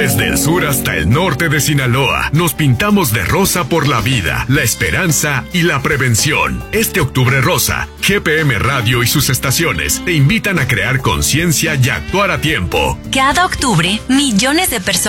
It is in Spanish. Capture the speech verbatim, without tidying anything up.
Desde el sur hasta el norte de Sinaloa, nos pintamos de rosa por la vida, la esperanza y la prevención. Este octubre rosa, G P M Radio y sus estaciones te invitan a crear conciencia y actuar a tiempo. Cada octubre, millones de personas